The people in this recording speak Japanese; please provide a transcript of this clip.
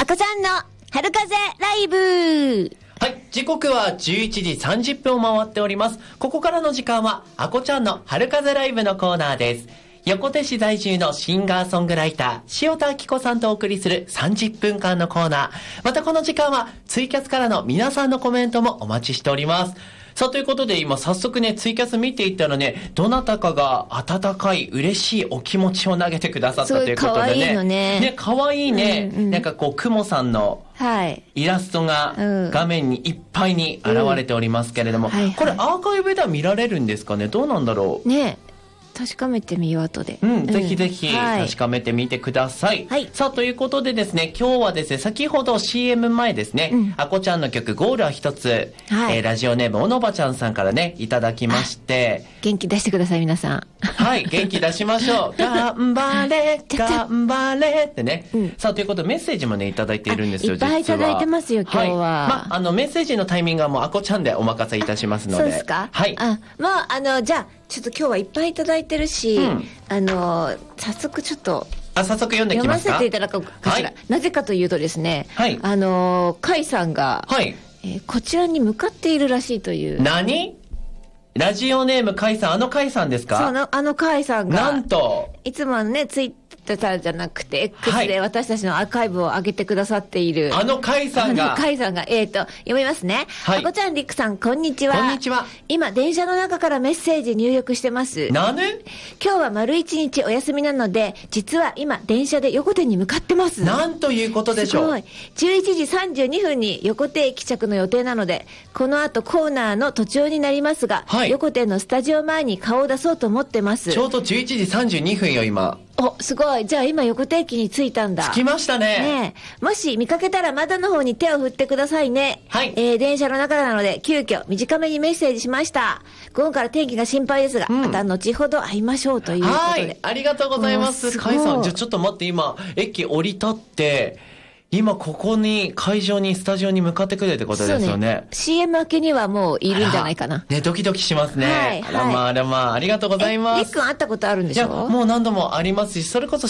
こちゃんの春風ライブ。 はい、時刻は11時30分を回っております。ここからの時間は、あこちゃんの春風ライブのコーナーです。横手市在住のシンガーソングライター、塩田明子さんとお送りする30分間のコーナー。またこの時間は、ツイキャスからの皆さんのコメントもお待ちしております。さあ、ということで今早速ね、ツイキャス見ていったらね、どなたかが温かい嬉しいお気持ちを投げてくださったということでね。 すごい可愛いのね。 ね、可愛いね。なんかこう、くもさんのイラストが画面にいっぱいに現れておりますけれども、これアーカイブでは見られるんですかね？どうなんだろうね。確かめてみよう後で。 ぜひぜひ確かめてみてください。さあ、ということでですね、今日はですね、先ほど CM 前ですね、あこちゃんの曲ゴールは一つ、ラジオネームおのばちゃんさんからね、いただきまして。 元気出してください、皆さん。 はい、元気出しましょう。頑張れ、頑張れってね。さあ、ということでメッセージもね、いただいているんですよ、実は。 いっぱいいただいてますよ、今日は。 メッセージのタイミングはもうあこちゃんでお任せいたしますので。 そうですか？ はい。 じゃあ、ちょっと今日はいっぱいいただいてるし、早速ちょっと、 早速読んできますか？ 読ませていただこうかしら。なぜかというとですね、甲斐さんが、こちらに向かっているらしいという。 何？ラジオネーム甲斐さん、甲斐さんですか？ そう、甲斐さんが。 なんと。 いつもはね、ツイッターじゃなくて、X で私たちのアーカイブを上げてくださっている。 甲斐さんが。 甲斐さんが、読みますね。あこちゃん、りくさん、こんにちは。 こんにちは。 今、電車の中からメッセージ入力してます。 今日は丸一日お休みなので、実は今、電車で横手に向かってます。 なんということでしょう。 すごい。11時32分に横手駅着の予定なので、この後コーナーの途中になりますが、横手のスタジオ前に顔を出そうと思ってます。 ちょうど11時32分よ、今。 お、すごい。じゃあ今横手駅に着いたんだ。 着きましたね。 もし見かけたら窓の方に手を振ってくださいね。電車の中なので急遽短めにメッセージしました。午後から天気が心配ですが、また後ほど会いましょうということで。 ありがとうございます。甲斐さん、じゃあちょっと待って、今、駅降り立って、今ここに会場にスタジオに向かってくるってことですよね。 CM 明けにはもういるんじゃないかな。 ね、ドキドキしますね。あらまあ、ありがとうございます。 りっくん会ったことあるんでしょ？ いや、もう何度もありますし、それこそ